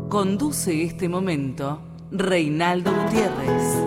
Conduce este momento Reinaldo Gutiérrez.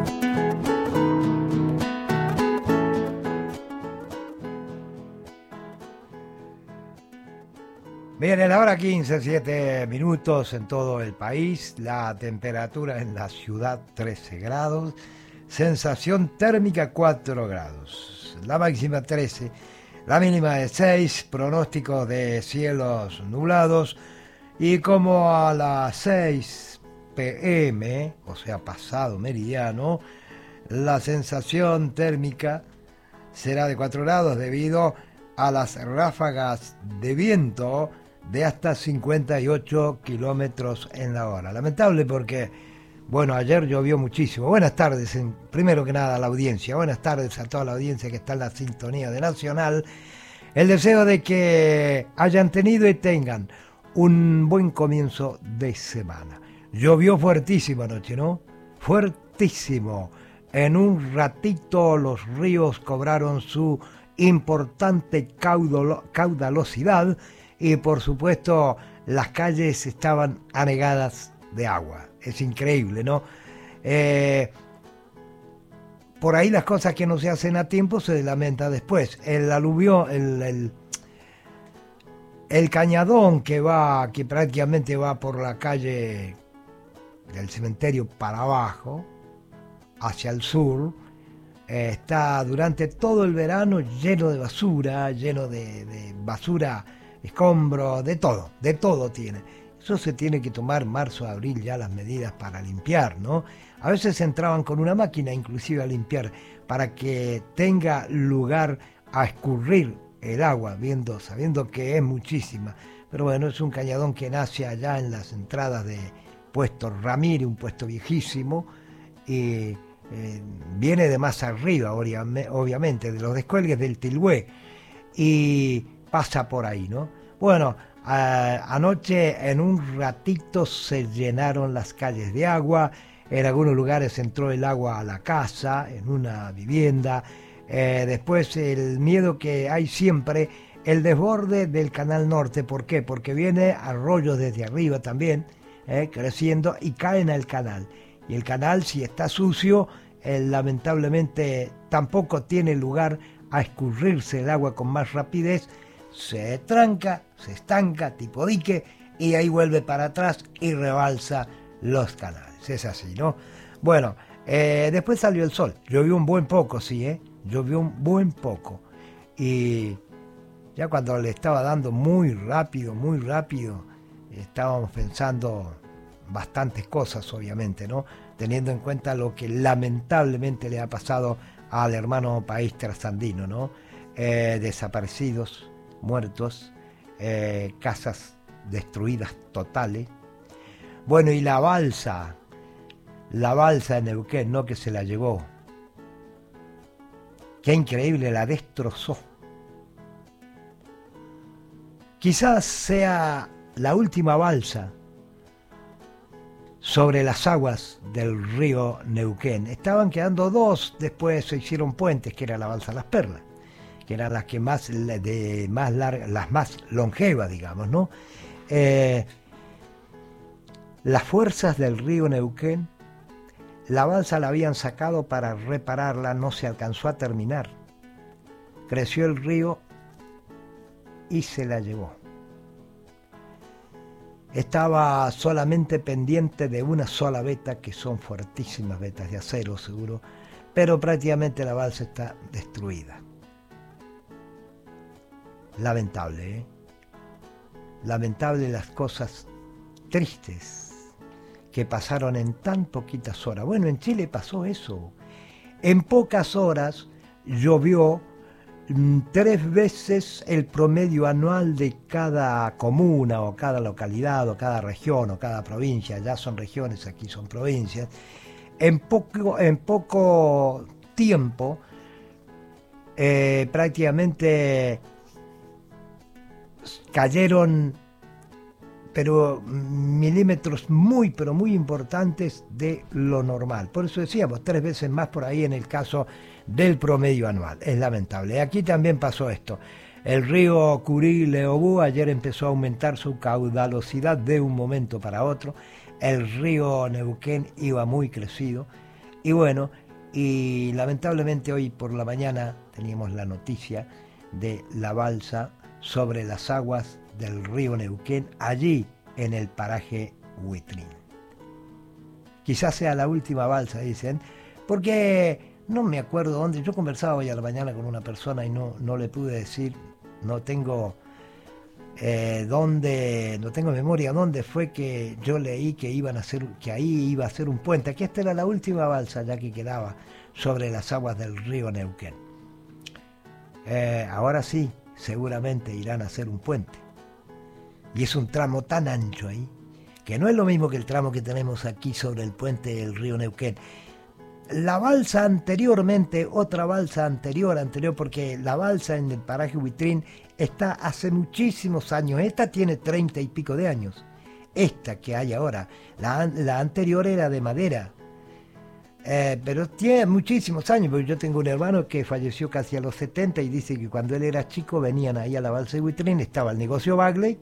Bien, en la hora 15, 7 minutos en todo el país, la temperatura en la ciudad 13 grados, sensación térmica 4 grados, la máxima 13, la mínima de 6, pronóstico de cielos nublados y como a las 6 p.m., o sea pasado meridiano, la sensación térmica será de 4 grados debido a las ráfagas de viento de hasta 58 kilómetros en la hora. Lamentable porque, bueno, ayer llovió muchísimo. Buenas tardes, primero que nada a la audiencia. Buenas tardes a toda la audiencia que está en la sintonía de Nacional. El deseo de que hayan tenido y tengan un buen comienzo de semana. Llovió fuertísimo anoche, ¿no? Fuertísimo. En un ratito los ríos cobraron su importante caudalosidad y por supuesto las calles estaban anegadas de agua. Es increíble, ¿no? Por ahí las cosas que no se hacen a tiempo se lamenta después. El aluvio, el cañadón que prácticamente va por la calle del cementerio para abajo, hacia el sur, está durante todo el verano lleno de basura, escombros, de todo tiene. Eso se tiene que tomar marzo, abril ya las medidas para limpiar, ¿no? A veces entraban con una máquina inclusive a limpiar para que tenga lugar a escurrir el agua, sabiendo que es muchísima. Pero bueno, es un cañadón que nace allá en las entradas de Puesto Ramírez, un puesto viejísimo, y viene de más arriba, obviamente, de los descuelgues del Tilhué, y pasa por ahí, ¿no? Bueno, anoche en un ratito se llenaron las calles de agua, en algunos lugares entró el agua a la casa, en una vivienda, después el miedo que hay siempre, el desborde del Canal Norte. ¿Por qué? Porque viene arroyo desde arriba también, creciendo y caen al canal. Y el canal, si está sucio, lamentablemente tampoco tiene lugar a escurrirse el agua con más rapidez, se tranca, se estanca, tipo dique, y ahí vuelve para atrás y rebalsa los canales. Es así, ¿no? Bueno, después salió el sol, llovió un buen poco, sí, llovió un buen poco. Y ya cuando le estaba dando muy rápido, estábamos pensando bastantes cosas, obviamente, ¿no? Teniendo en cuenta lo que lamentablemente le ha pasado al hermano país trasandino, ¿no? Desaparecidos, muertos, casas destruidas totales. Bueno, y la balsa de Neuquén, ¿no? Que se la llevó. Qué increíble, la destrozó. Quizás sea la última balsa sobre las aguas del río Neuquén. Estaban quedando dos, después se hicieron puentes, que era la balsa Las Perlas, que eran las que las más longevas, digamos, ¿no? Las fuerzas del río Neuquén, la balsa la habían sacado para repararla, no se alcanzó a terminar. Creció el río y se la llevó. Estaba solamente pendiente de una sola veta, que son fuertísimas vetas de acero seguro, pero prácticamente la balsa está destruida. Lamentable, ¿eh? Lamentable las cosas tristes que pasaron en tan poquitas horas. Bueno, en Chile pasó eso. En pocas horas llovió 3 veces el promedio anual de cada comuna o cada localidad o cada región o cada provincia. Ya son regiones, aquí son provincias. En poco tiempo prácticamente cayeron pero milímetros pero muy importantes de lo normal. Por eso decíamos 3 veces más por ahí en el caso del promedio anual. Es lamentable. Aquí también pasó esto. El río Curí-Leobú ayer empezó a aumentar su caudalosidad de un momento para otro. El río Neuquén iba muy crecido. Y bueno, y lamentablemente hoy por la mañana teníamos la noticia de la balsa sobre las aguas del río Neuquén, allí en el paraje Huitrín. Quizás sea la última balsa, dicen, porque no me acuerdo dónde. Yo conversaba hoy a la mañana con una persona y no le pude decir, no tengo no tengo memoria dónde fue que yo leí que ahí iba a ser un puente, que esta era la última balsa ya que quedaba sobre las aguas del río Neuquén. Ahora sí, seguramente irán a hacer un puente. Y es un tramo tan ancho ahí, que no es lo mismo que el tramo que tenemos aquí sobre el puente del río Neuquén. La balsa anteriormente, otra balsa anterior, porque la balsa en el paraje Huitrín está hace muchísimos años. Esta tiene 30 y pico de años. Esta que hay ahora, la anterior era de madera. Pero tiene muchísimos años, porque yo tengo un hermano que falleció casi a los 70 y dice que cuando él era chico venían ahí a la balsa de Huitrín, estaba el negocio Bagley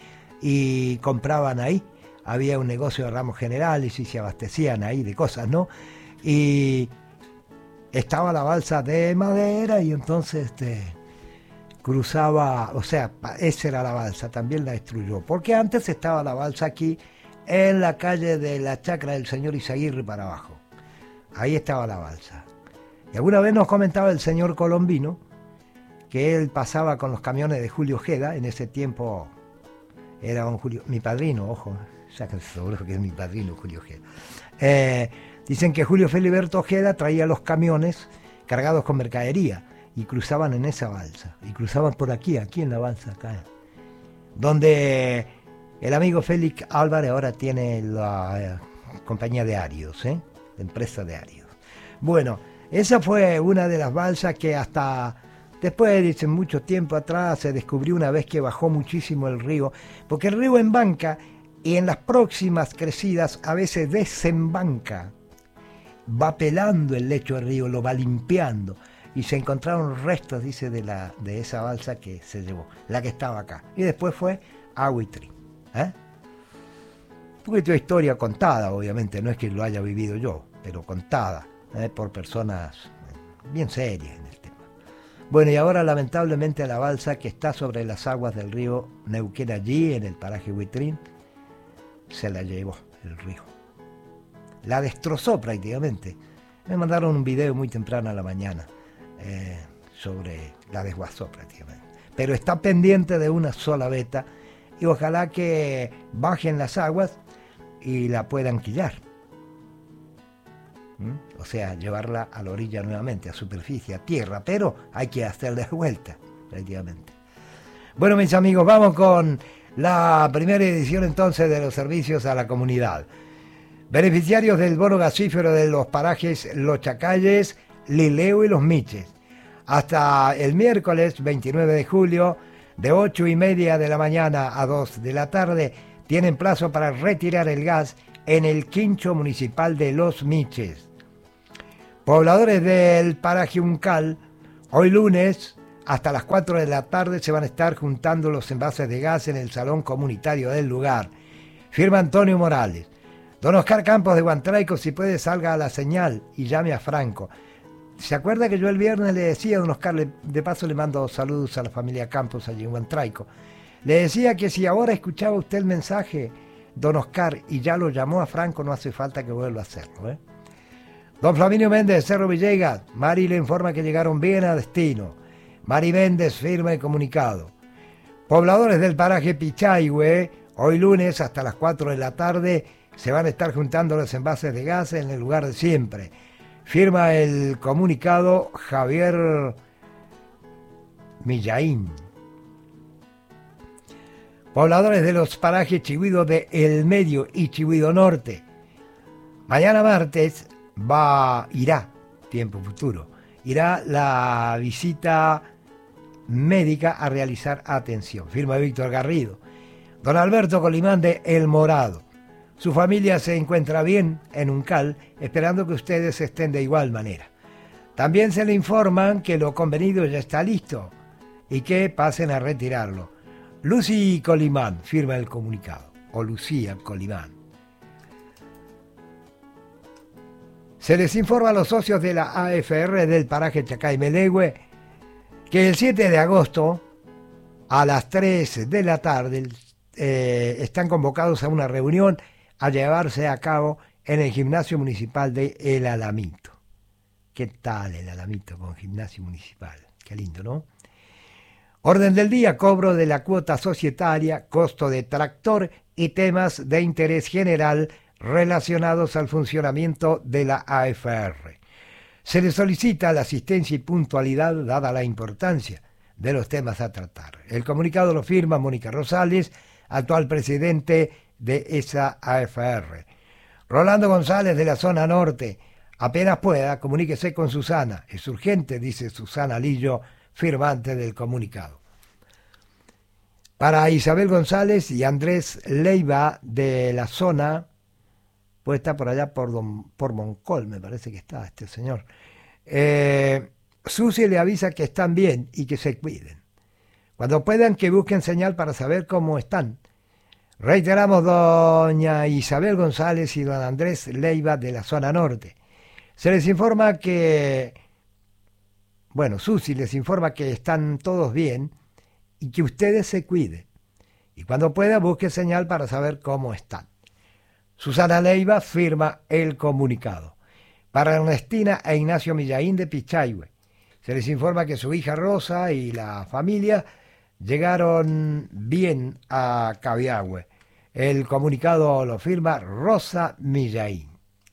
y compraban ahí. Había un negocio de ramos generales y se abastecían ahí de cosas, ¿no? Y estaba la balsa de madera y entonces cruzaba, o sea, esa era la balsa, también la destruyó. Porque antes estaba la balsa aquí en la calle de la Chacra del señor Izaguirre para abajo. Ahí estaba la balsa. Y alguna vez nos comentaba el señor Colombino que él pasaba con los camiones de Julio Ojeda, en ese tiempo era mi padrino, ojo, ya que seguro que es mi padrino Julio Ojeda. Dicen que Julio Feliberto Ojeda traía los camiones cargados con mercadería y cruzaban en esa balsa. Y cruzaban por aquí en la balsa, acá. Donde el amigo Félix Álvarez ahora tiene la compañía de Arios, la empresa de Arios. Bueno, esa fue una de las balsas que hasta después, dicen, mucho tiempo atrás se descubrió una vez que bajó muchísimo el río, porque el río embanca y en las próximas crecidas a veces desembanca. Va pelando el lecho del río, lo va limpiando y se encontraron restos, dice, de esa balsa que se llevó, la que estaba acá. Y después fue a Huitrín. Un poquito de historia contada, obviamente, no es que lo haya vivido yo, pero contada por personas bien serias en el tema. Bueno, y ahora lamentablemente la balsa que está sobre las aguas del río Neuquén, allí en el paraje Huitrín, se la llevó el río. La destrozó prácticamente. Me mandaron un video muy temprano a la mañana la desguazó prácticamente. Pero está pendiente de una sola veta y ojalá que bajen las aguas y la puedan quillar. O sea, llevarla a la orilla nuevamente, a superficie, a tierra, pero hay que hacerle vuelta prácticamente. Bueno, mis amigos, vamos con la primera edición entonces de los servicios a la comunidad. Beneficiarios del bono gasífero de los parajes Los Chacalles, Lileo y Los Miches. Hasta el miércoles 29 de julio, de 8:30 de la mañana a 2 de la tarde, tienen plazo para retirar el gas en el quincho municipal de Los Miches. Pobladores del paraje Uncal, hoy lunes, hasta las 4 de la tarde se van a estar juntando los envases de gas en el salón comunitario del lugar. Firma Antonio Morales. Don Oscar Campos de Huantraico, si puede salga a la señal y llame a Franco. ¿Se acuerda que yo el viernes le decía a don Oscar, de paso le mando saludos a la familia Campos allí en Huantraico, le decía que si ahora escuchaba usted el mensaje, don Oscar, y ya lo llamó a Franco, no hace falta que vuelva a hacerlo, Don Flaminio Méndez de Cerro Villegas, Mari le informa que llegaron bien a destino. Mari Méndez firma el comunicado. Pobladores del paraje Pichahue, hoy lunes hasta las 4 de la tarde, se van a estar juntando los envases de gas en el lugar de siempre. Firma el comunicado Javier Millaín. Pobladores de los parajes Chihuido de El Medio y Chihuido Norte. Mañana martes irá, tiempo futuro, irá la visita médica a realizar atención. Firma Víctor Garrido. Don Alberto Colimán de El Morado. Su familia se encuentra bien en Uncal, esperando que ustedes estén de igual manera. También se le informan que lo convenido ya está listo. y que pasen a retirarlo. Lucy Colimán firma el comunicado, o Lucía Colimán. Se les informa a los socios de la AFR del paraje Chacaimelegüe que el 7 de agosto a las 3 de la tarde están convocados a una reunión a llevarse a cabo en el gimnasio municipal de El Alamito. ¿Qué tal El Alamito con gimnasio municipal? Qué lindo, ¿no? Orden del día, cobro de la cuota societaria, costo de tractor y temas de interés general relacionados al funcionamiento de la AFR. Se le solicita la asistencia y puntualidad dada la importancia de los temas a tratar. El comunicado lo firma Mónica Rosales, actual presidente de esa AFR. Rolando González de la zona norte, apenas pueda, comuníquese con Susana. Es urgente, dice Susana Lillo, firmante del comunicado. Para Isabel González y Andrés Leiva de la zona, pues está por allá por Moncol, me parece que está este señor. Susi le avisa que están bien y que se cuiden. Cuando puedan, que busquen señal para saber cómo están. Reiteramos, doña Isabel González y don Andrés Leiva de la zona norte. Se les informa que, Susi les informa que están todos bien y que ustedes se cuiden. Y cuando pueda, busque señal para saber cómo están. Susana Leiva firma el comunicado. Para Ernestina e Ignacio Millaín de Pichahue, se les informa que su hija Rosa y la familia llegaron bien a Cabiahue. El comunicado lo firma Rosa Millaín.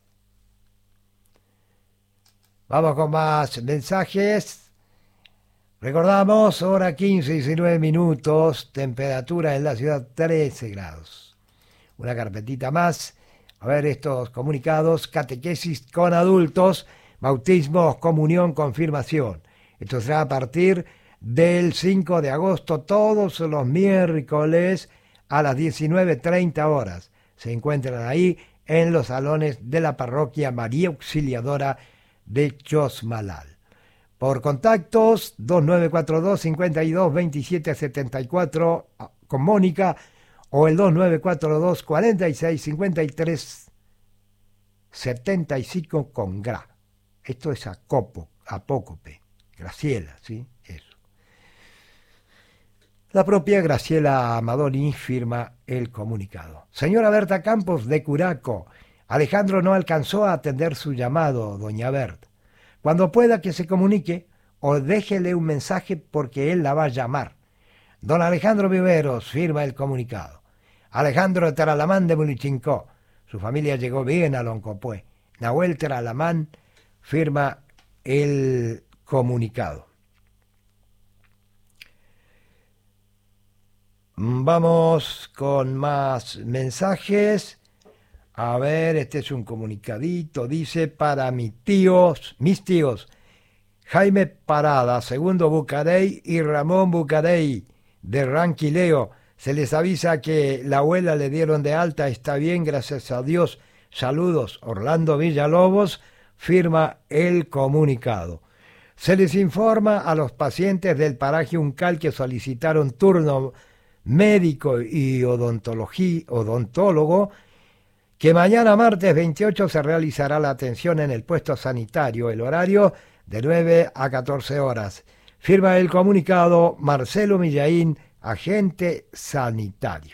Vamos con más mensajes. Recordamos, hora 15 y 19 minutos, temperatura en la ciudad 13 grados. Una carpetita más. A ver estos comunicados: catequesis con adultos, bautismos, comunión, confirmación. Esto será a partir del 5 de agosto, todos los miércoles a las 19:30 horas. Se encuentran ahí en los salones de la parroquia María Auxiliadora de Chosmalal. Por contactos, 2942-522774 con Mónica, o el 2942-4653-75 con Gra. Esto es Apócope. Graciela, ¿sí? Eso. La propia Graciela Amadoni firma el comunicado. Señora Berta Campos de Curaco, Alejandro no alcanzó a atender su llamado, doña Berta. Cuando pueda, que se comunique o déjele un mensaje porque él la va a llamar. Don Alejandro Viveros firma el comunicado. Alejandro Teralamán de Mulichincó, su familia llegó bien a Loncopué. Nahuel Teralamán firma el comunicado. Vamos con más mensajes. A ver, este es un comunicadito. Dice: para mis tíos, Jaime Parada, Segundo Bucarey y Ramón Bucarey de Ranquileo. Se les avisa que la abuela le dieron de alta, está bien, gracias a Dios. Saludos. Orlando Villalobos firma el comunicado. Se les informa a los pacientes del paraje Uncal que solicitaron turno médico y odontólogo que mañana martes 28 se realizará la atención en el puesto sanitario, el horario de 9 a 14 horas. Firma el comunicado Marcelo Millaín, agente sanitario.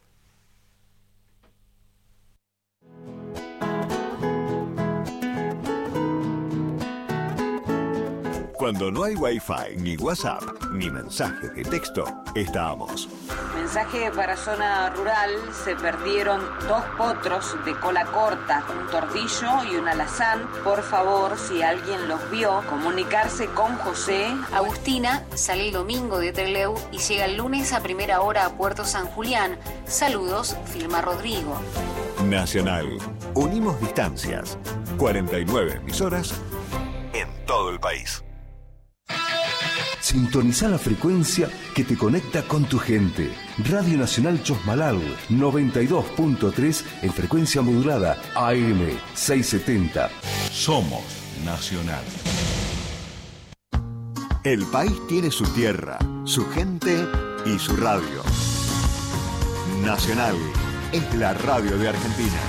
Cuando no hay Wi-Fi, ni WhatsApp, ni mensajes de texto, estamos. Mensaje para zona rural: se perdieron 2 potros de cola corta, un tordillo y un alazán. Por favor, si alguien los vio, comunicarse con José. Agustina sale el domingo de Trelew y llega el lunes a primera hora a Puerto San Julián. Saludos, firma Rodrigo. Nacional. Unimos distancias. 49 emisoras en todo el país. Sintoniza la frecuencia que te conecta con tu gente. Radio Nacional Chosmalal, 92.3 en frecuencia modulada, AM 670. Somos Nacional. El país tiene su tierra, su gente y su radio. Nacional es la radio de Argentina.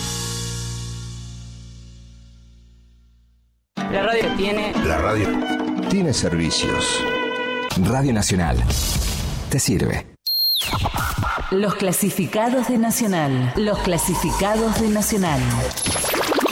La radio tiene... La radio tiene servicios. Radio Nacional. Te sirve. Los clasificados de Nacional. Los clasificados de Nacional.